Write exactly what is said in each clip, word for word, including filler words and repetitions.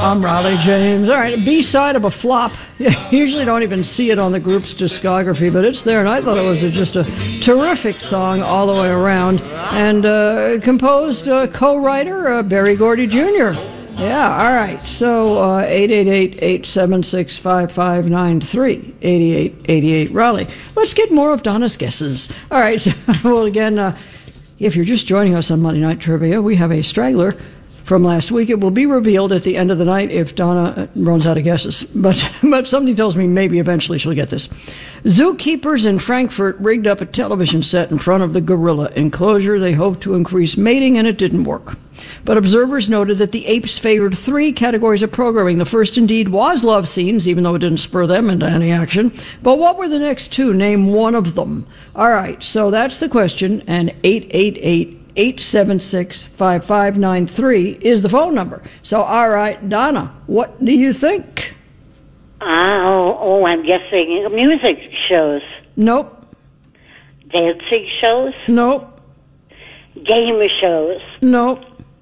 I'm Riley James. All right, a B-side of a flop. You usually don't even see it on the group's discography, but it's there, and I thought it was a, just a terrific song all the way around. And uh, composed uh, co-writer uh, Berry Gordy Junior Yeah, all right. So uh, eight eight eight, eight seven six, five five nine three, eight eight eight eight Raleigh. Let's get more of Donna's guesses. All right, so, well, again, uh, if you're just joining us on Monday Night Trivia, we have a straggler from last week. It will be revealed at the end of the night if Donna runs out of guesses. But but something tells me maybe eventually she'll get this. Zookeepers in Frankfurt rigged up a television set in front of the gorilla enclosure. They hoped to increase mating, and it didn't work. But observers noted that the apes favored three categories of programming. The first, indeed, was love scenes, even though it didn't spur them into any action. But what were the next two? Name one of them. All right, so that's the question, and eight eight eight, eight seven six, five five nine three is the phone number. So, all right, Donna, what do you think? Oh, oh, I'm guessing music shows. Nope. Dancing shows? Nope. Game shows? Nope.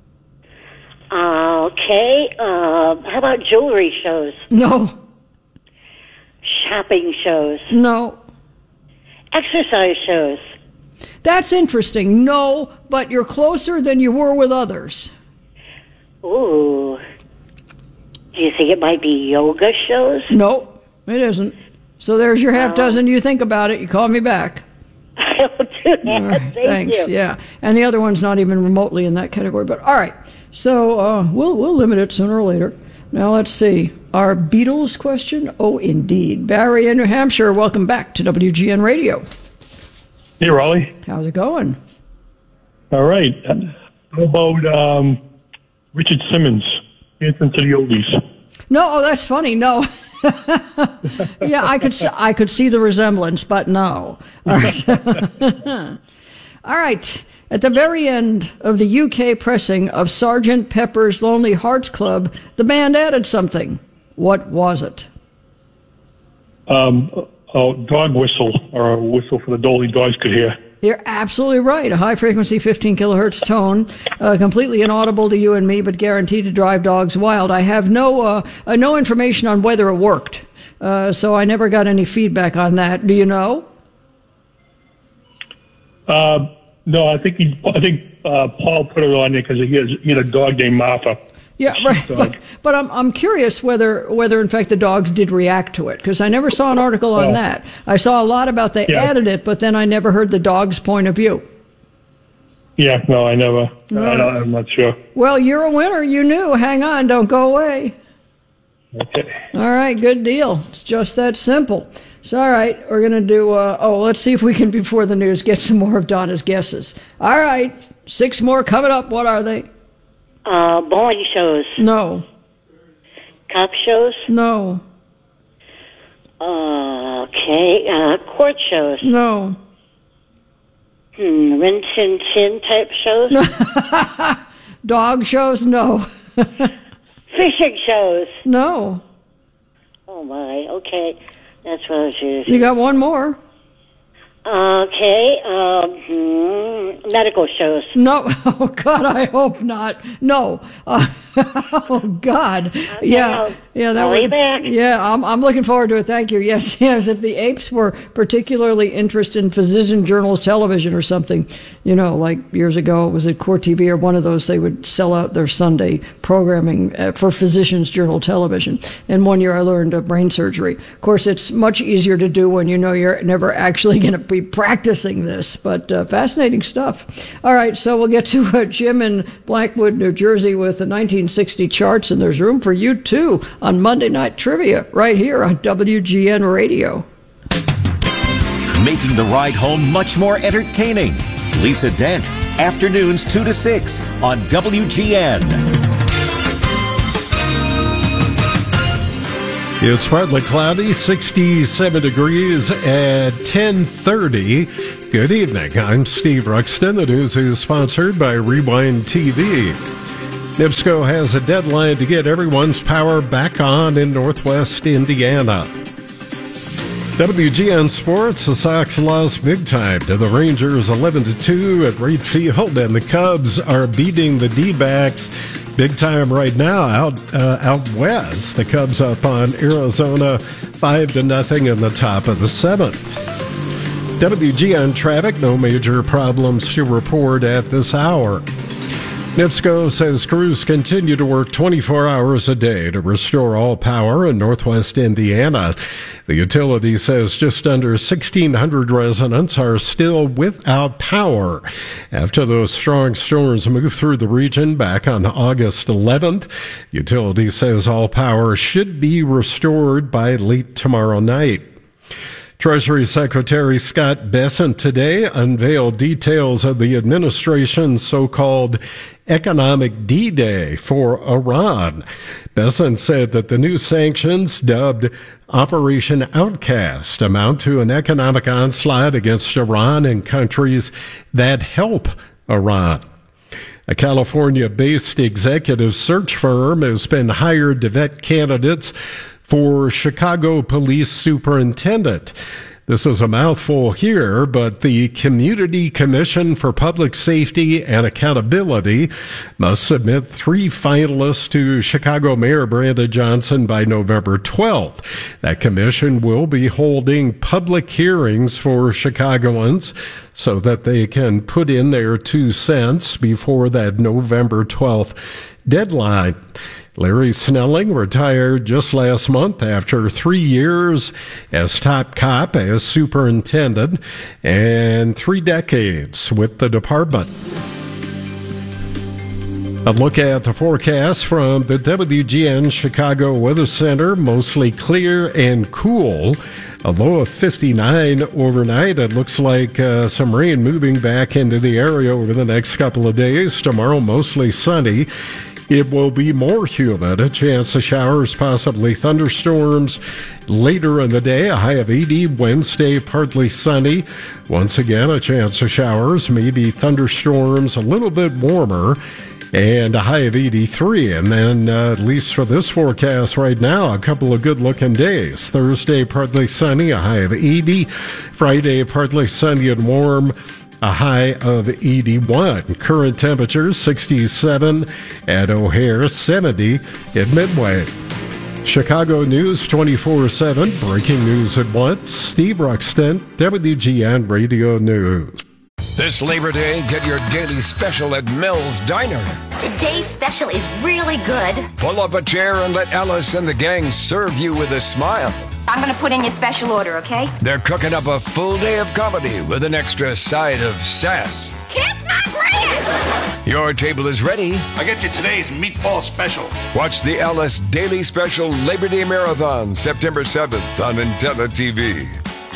Uh, okay, uh, how about jewelry shows? No. Shopping shows? No. Exercise shows? That's interesting. No, but you're closer than you were with others. Ooh. Do you think it might be yoga shows? Nope, it isn't. So there's your half Oh. dozen. You think about it. You call me back. I'll do that. Right, Thank thanks. you. Yeah, and the other one's not even remotely in that category. But all right, so uh, we'll we'll limit it sooner or later. Now let's see. Our Beatles question. Oh, indeed. Barry in New Hampshire. Welcome back to W G N Radio. Hey, Raleigh. How's it going? All right. How about um, Richard Simmons, Dancing to the Oldies? No, oh, that's funny. No. Yeah, I could s- I could see the resemblance, but no. All right. All right. At the very end of the U K pressing of Sergeant Pepper's Lonely Hearts Club, the band added something. What was it? Um, a dog whistle, or a whistle for the dolly dogs could hear. You're absolutely right. A high-frequency fifteen kilohertz tone, uh, completely inaudible to you and me, but guaranteed to drive dogs wild. I have no uh, uh, no information on whether it worked, uh, so I never got any feedback on that. Do you know? Uh, no, I think he, I think uh, Paul put it on there because he, has- he had a dog named Martha. Yeah, right. Dog. But, but I'm I'm curious whether whether in fact the dogs did react to it, because I never saw an article on Oh. that. I saw a lot about they Yeah. added it, but then I never heard the dog's point of view. Yeah, no, I never. I don't, I'm not sure. Well, you're a winner. You knew. Hang on. Don't go away. Okay. All right. Good deal. It's just that simple. So, all right. We're going to do, uh, oh, let's see if we can, before the news, get some more of Donna's guesses. All right. Six more coming up. What are they? Uh, bowling shows? No. Cop shows? No. Uh, okay, uh, court shows? No. Hmm, rin tin tin type shows? Dog shows? No. Fishing shows? No. Oh my, okay. That's what I was using. You got one more. Okay, um, hmm, medical shows. No. Oh, God, I hope not. No. Uh, oh, God. Okay, yeah. I'll- yeah, that I'll be would, back. Yeah, I'm, I'm looking forward to it. Thank you. Yes, yes. If the apes were particularly interested in Physician Journals television or something, you know, like years ago, it was at Court T V or one of those, they would sell out their Sunday programming uh, for Physicians Journal television. And one year I learned uh, brain surgery. Of course, it's much easier to do when you know you're never actually going to be practicing this, but uh, fascinating stuff. All right, so we'll get to uh, Jim in Blackwood, New Jersey with the nineteen sixty charts, and there's room for you too on Monday Night Trivia right here on W G N Radio. Making the ride home much more entertaining. Lisa Dent, afternoons two to six on W G N. It's partly cloudy, sixty-seven degrees at ten thirty. Good evening. I'm Steve Ruxton. The news is sponsored by Rewind T V. NIPSCO has a deadline to get everyone's power back on in northwest Indiana. W G N Sports, the Sox lost big time to the Rangers eleven to two at Wright Field, and the Cubs are beating the D-backs big time right now out uh, out west. The Cubs up on Arizona five to nothing in the top of the seventh. W G N traffic, no major problems to report at this hour. NIPSCO says crews continue to work twenty-four hours a day to restore all power in northwest Indiana. The utility says just under sixteen hundred residents are still without power after those strong storms moved through the region back on August eleventh. Utility says all power should be restored by late tomorrow night. Treasury Secretary Scott Bessent today unveiled details of the administration's so-called economic D-Day for Iran. Bessent said that the new sanctions, dubbed Operation Outcast, amount to an economic onslaught against Iran and countries that help Iran. A California-based executive search firm has been hired to vet candidates for Chicago Police Superintendent. This is a mouthful here, but the Community Commission for Public Safety and Accountability must submit three finalists to Chicago Mayor Brandon Johnson by November twelfth. That commission will be holding public hearings for Chicagoans so that they can put in their two cents before that November twelfth deadline. Larry Snelling retired just last month after three years as top cop, as superintendent, and three decades with the department. A look at the forecast from the W G N Chicago Weather Center. Mostly clear and cool. A low of fifty-nine overnight. It looks like uh, some rain moving back into the area over the next couple of days. Tomorrow, mostly sunny. It will be more humid, a chance of showers, possibly thunderstorms later in the day. A high of eighty. Wednesday, partly sunny. Once again, a chance of showers, maybe thunderstorms, a little bit warmer, and a high of eighty-three. And then, uh, at least for this forecast right now, a couple of good-looking days. Thursday, partly sunny, a high of eighty. Friday, partly sunny and warm, a high of eighty-one. Current temperatures sixty-seven at O'Hare, seventy at Midway. Chicago News twenty-four seven, breaking news at once. Steve Ruxton, W G N Radio News. This Labor Day, get your daily special at Mel's Diner. Today's special is really good. Pull up a chair and let Alice and the gang serve you with a smile. I'm going to put in your special order, okay? They're cooking up a full day of comedy with an extra side of sass. Kiss my grits! Your table is ready. I get you today's meatball special. Watch the Alice Daily Special Labor Day Marathon, September seventh on Antenna T V.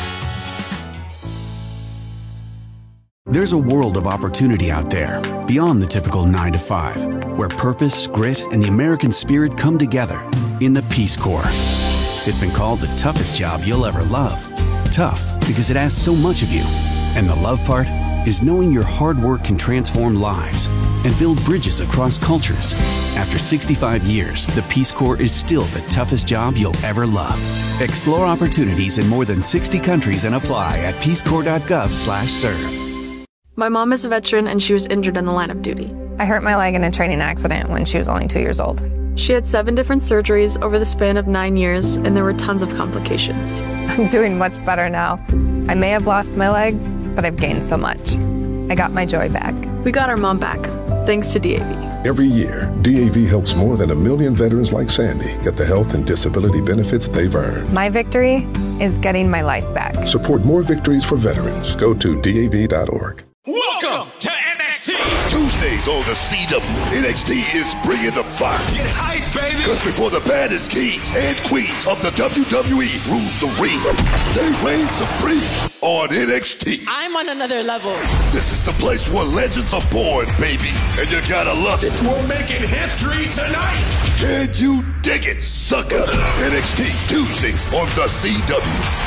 There's a world of opportunity out there, beyond the typical nine to five, where purpose, grit, and the American spirit come together in the Peace Corps. It's been called the toughest job you'll ever love. Tough because it asks so much of you. And the love part is knowing your hard work can transform lives and build bridges across cultures. After sixty-five years, the Peace Corps is still the toughest job you'll ever love. Explore opportunities in more than sixty countries and apply at peacecorps.gov slash serve. My mom is a veteran and she was injured in the line of duty. I hurt my leg in a training accident when she was only two years old. She had seven different surgeries over the span of nine years, and there were tons of complications. I'm doing much better now. I may have lost my leg, but I've gained so much. I got my joy back. We got our mom back, thanks to D A V. Every year, D A V helps more than a million veterans like Sandy get the health and disability benefits they've earned. My victory is getting my life back. Support more victories for veterans. Go to D A V dot org. Welcome to N X T. Tuesdays on the C W, N X T is bringing the fire. Get hype, baby. Because before the baddest kings and queens of the W W E rule the ring, they reign supreme on N X T. I'm on another level. This is the place where legends are born, baby. And you gotta love it. We're making history tonight. Can you dig it, sucker? N X T Tuesdays on the C W.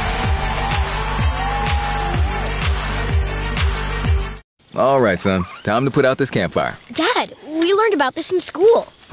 All right, son. Time to put out this campfire. Dad, we learned about this in school.